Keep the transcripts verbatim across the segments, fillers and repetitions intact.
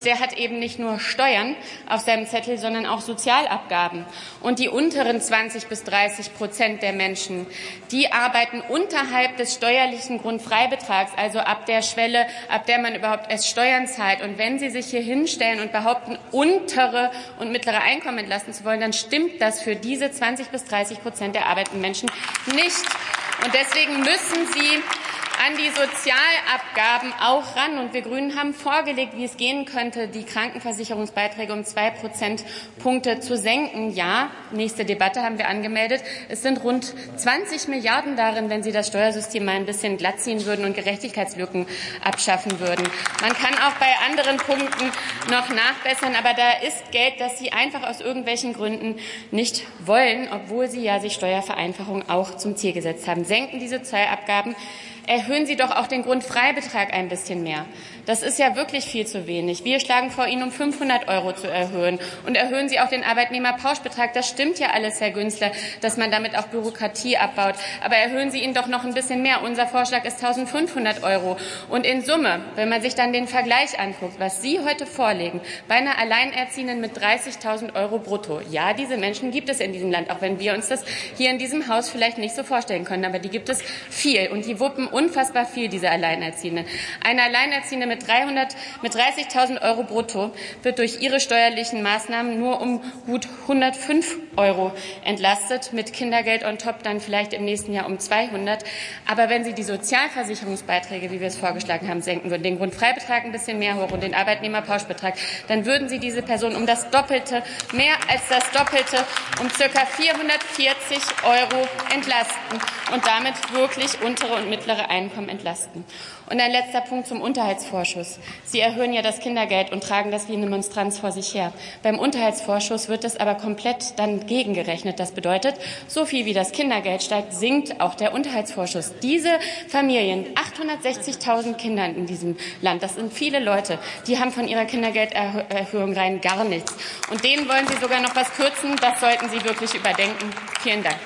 Der hat eben nicht nur Steuern auf seinem Zettel, sondern auch Sozialabgaben. Und die unteren zwanzig bis dreißig Prozent der Menschen, die arbeiten unterhalb des steuerlichen Grundfreibetrags, also ab der Schwelle, ab der man überhaupt erst Steuern zahlt. Und wenn Sie sich hier hinstellen und behaupten, untere und mittlere Einkommen entlasten zu wollen, dann stimmt das für diese zwanzig bis dreißig Prozent der arbeitenden Menschen nicht. Und deswegen müssen Sie an die Sozialabgaben auch ran. Und wir Grünen haben vorgelegt, wie es gehen könnte, die Krankenversicherungsbeiträge um zwei Prozentpunkte zu senken. Ja, nächste Debatte haben wir angemeldet. Es sind rund zwanzig Milliarden darin, wenn Sie das Steuersystem mal ein bisschen glattziehen würden und Gerechtigkeitslücken abschaffen würden. Man kann auch bei anderen Punkten noch nachbessern, aber da ist Geld, das Sie einfach aus irgendwelchen Gründen nicht wollen, obwohl Sie ja sich Steuervereinfachung auch zum Ziel gesetzt haben. Senken die Sozialabgaben. Erhöhen Sie doch auch den Grundfreibetrag ein bisschen mehr. Das ist ja wirklich viel zu wenig. Wir schlagen vor, ihn um fünfhundert Euro zu erhöhen. Und erhöhen Sie auch den Arbeitnehmerpauschbetrag. Das stimmt ja alles, Herr Günzler, dass man damit auch Bürokratie abbaut. Aber erhöhen Sie ihn doch noch ein bisschen mehr. Unser Vorschlag ist eintausendfünfhundert Euro. Und in Summe, wenn man sich dann den Vergleich anguckt, was Sie heute vorlegen, bei einer Alleinerziehenden mit dreißigtausend Euro brutto. Ja, diese Menschen gibt es in diesem Land, auch wenn wir uns das hier in diesem Haus vielleicht nicht so vorstellen können. Aber die gibt es viel. Und die wuppen unfassbar viel, diese Alleinerziehenden. Eine Alleinerziehende mit dreihundert, mit dreißigtausend Euro brutto wird durch ihre steuerlichen Maßnahmen nur um gut hundertfünf Euro entlastet, mit Kindergeld on top dann vielleicht im nächsten Jahr um zweihundert. Aber wenn Sie die Sozialversicherungsbeiträge, wie wir es vorgeschlagen haben, senken würden, den Grundfreibetrag ein bisschen mehr hoch und den Arbeitnehmerpauschbetrag, dann würden Sie diese Person um das Doppelte, mehr als das Doppelte, um circa vierhundertvierzig Euro entlasten und damit wirklich untere und mittlere Einkommen entlasten. Und ein letzter Punkt zum Unterhaltsvorschuss. Sie erhöhen ja das Kindergeld und tragen das wie eine Monstranz vor sich her. Beim Unterhaltsvorschuss wird das aber komplett dann gegengerechnet. Das bedeutet, so viel wie das Kindergeld steigt, sinkt auch der Unterhaltsvorschuss. Diese Familien, achthundertsechzigtausend Kinder in diesem Land, das sind viele Leute, die haben von ihrer Kindergelderhöhung rein gar nichts. Und denen wollen Sie sogar noch was kürzen. Das sollten Sie wirklich überdenken. Vielen Dank.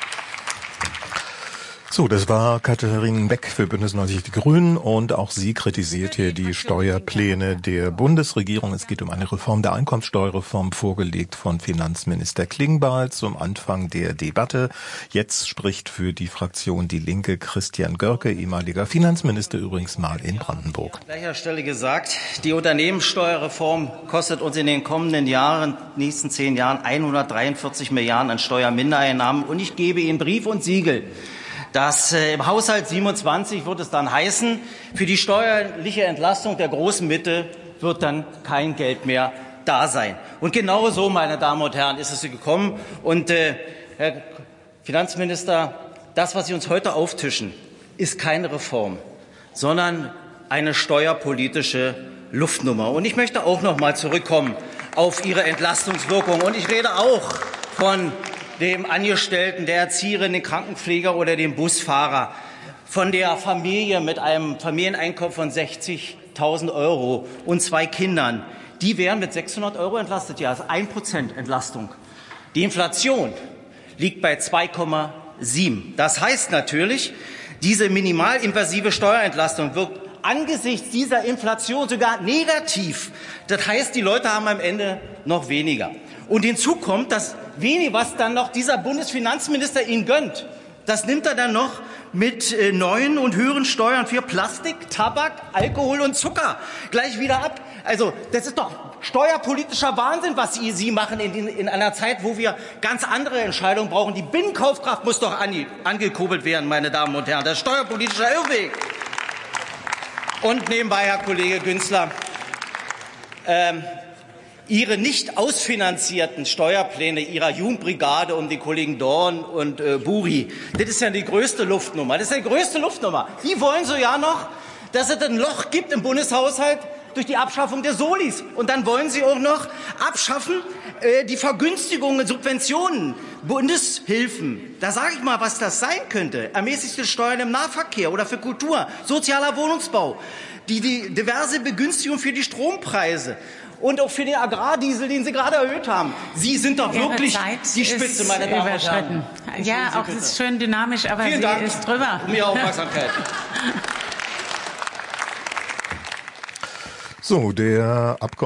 So, das war Katharina Beck für Bündnis neunzig Die Grünen und auch sie kritisiert hier die Steuerpläne der Bundesregierung. Es geht um eine Reform der Einkommensteuerreform, vorgelegt von Finanzminister Klingbeil zum Anfang der Debatte. Jetzt spricht für die Fraktion Die Linke Christian Görke, ehemaliger Finanzminister, übrigens mal in Brandenburg. An gleicher Stelle gesagt, die Unternehmenssteuerreform kostet uns in den kommenden Jahren, nächsten zehn Jahren, hundertdreiundvierzig Milliarden an Steuermindereinnahmen. Und ich gebe Ihnen Brief und Siegel, dass äh, im Haushalt siebenundzwanzig wird es dann heißen, für die steuerliche Entlastung der großen Mitte wird dann kein Geld mehr da sein. Und genau so, meine Damen und Herren, ist es gekommen. Und äh, Herr Finanzminister, das, was Sie uns heute auftischen, ist keine Reform, sondern eine steuerpolitische Luftnummer. Und ich möchte auch noch mal zurückkommen auf Ihre Entlastungswirkung. Und ich rede auch von dem Angestellten, der Erzieherin, den Krankenpfleger oder dem Busfahrer, von der Familie mit einem Familieneinkommen von sechzigtausend Euro und zwei Kindern. Die wären mit sechshundert Euro entlastet, ja, das ist ein Prozent Entlastung. Die Inflation liegt bei zwei Komma sieben. Das heißt natürlich, diese minimalinvasive Steuerentlastung wirkt angesichts dieser Inflation sogar negativ. Das heißt, die Leute haben am Ende noch weniger. Und hinzu kommt, dass wenig, was dann noch dieser Bundesfinanzminister Ihnen gönnt, das nimmt er dann noch mit äh, neuen und höheren Steuern für Plastik, Tabak, Alkohol und Zucker gleich wieder ab. Also das ist doch steuerpolitischer Wahnsinn, was Sie, Sie machen in, in, in einer Zeit, wo wir ganz andere Entscheidungen brauchen. Die Binnenkaufkraft muss doch ange, angekurbelt werden, meine Damen und Herren. Das ist steuerpolitischer Irrweg. Und nebenbei, Herr Kollege Günzler, ähm, Ihre nicht ausfinanzierten Steuerpläne Ihrer Jugendbrigade um die Kollegen Dorn und äh, Buri, das ist ja die größte Luftnummer. Das ist die größte Luftnummer. Die wollen so ja noch, dass es ein Loch gibt im Bundeshaushalt durch die Abschaffung der Solis. Und dann wollen Sie auch noch abschaffen äh, die Vergünstigungen, Subventionen, Bundeshilfen. Da sage ich mal, was das sein könnte. Ermäßigte Steuern im Nahverkehr oder für Kultur, sozialer Wohnungsbau, die, die diverse Begünstigungen für die Strompreise. Und auch für den Agrardiesel, den Sie gerade erhöht haben. Sie sind doch Ihre wirklich Zeit die Spitze, meine Damen und Herren. Ja, auch das ist schön dynamisch, aber Vielen sie Dank ist drüber. um Ihre Aufmerksamkeit. So, der Abgeordnete